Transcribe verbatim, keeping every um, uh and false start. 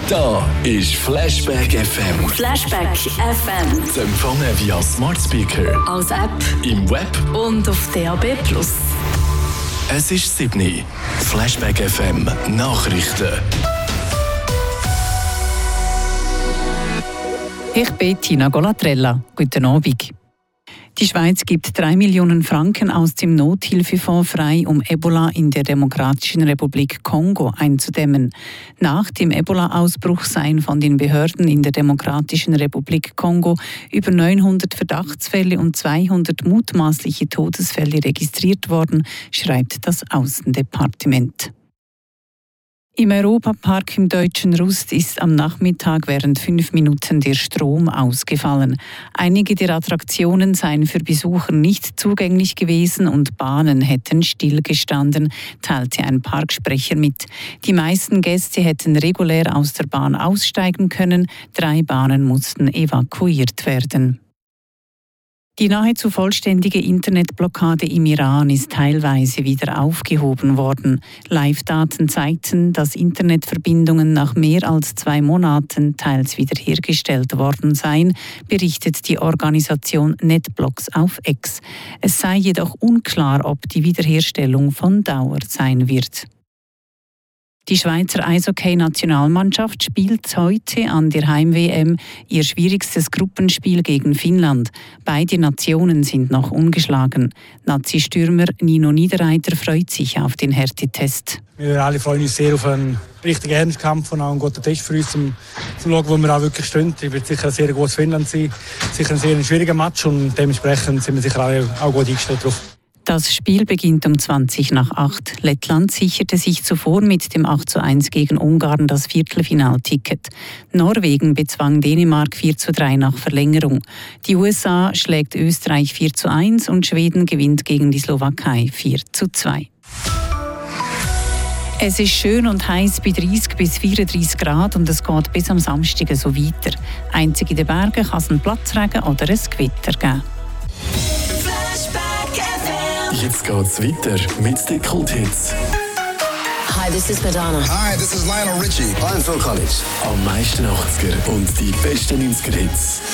Da ist Flashback F M. Flashback F M. Zu empfangen via Smart Speaker, als App, im Web und auf D A B plus. Es ist Sydney. Flashback F M Nachrichten. Ich bin Tina Golatrella. Guten Abend. Die Schweiz gibt drei Millionen Franken aus dem Nothilfefonds frei, um Ebola in der Demokratischen Republik Kongo einzudämmen. Nach dem Ebola-Ausbruch seien von den Behörden in der Demokratischen Republik Kongo über neunhundert Verdachtsfälle und zweihundert mutmaßliche Todesfälle registriert worden, schreibt das Außendepartement. Im Europapark im Deutschen Rust ist am Nachmittag während fünf Minuten der Strom ausgefallen. Einige der Attraktionen seien für Besucher nicht zugänglich gewesen und Bahnen hätten stillgestanden, teilte ein Parksprecher mit. Die meisten Gäste hätten regulär aus der Bahn aussteigen können, drei Bahnen mussten evakuiert werden. Die nahezu vollständige Internetblockade im Iran ist teilweise wieder aufgehoben worden. Live-Daten zeigten, dass Internetverbindungen nach mehr als zwei Monaten teils wiederhergestellt worden seien, berichtet die Organisation NetBlocks auf X. Es sei jedoch unklar, ob die Wiederherstellung von Dauer sein wird. Die Schweizer Eishockey-Nationalmannschaft spielt heute an der Heim-W M ihr schwierigstes Gruppenspiel gegen Finnland. Beide Nationen sind noch ungeschlagen. Nazi-Stürmer Nino Niederreiter freut sich auf den Härtetest. Wir alle freuen uns sehr auf einen richtigen Ernstkampf und auch einen guten Test für uns, zum, zum schauen, wo wir auch wirklich stehen. Es wird sicher ein sehr gutes Finnland sein, sicher ein sehr schwieriger Match und dementsprechend sind wir sicher alle auch gut eingestellt drauf. Das Spiel beginnt um zwanzig nach acht. Lettland sicherte sich zuvor mit dem acht zu eins gegen Ungarn das Viertelfinalticket. Norwegen bezwang Dänemark vier zu drei nach Verlängerung. Die U S A schlägt Österreich vier zu eins und Schweden gewinnt gegen die Slowakei vier zu zwei. Es ist schön und heiß bei dreißig bis vierunddreißig Grad und es geht bis am Samstag so weiter. Einzig in den Bergen kann es einen Platzregen oder ein Gewitter geben. Jetzt geht's weiter mit den Kulthits. Hi, this is Madonna. Hi, this is Lionel Richie. I'm Phil Collins. Am meisten achtziger und die besten neunziger Hits.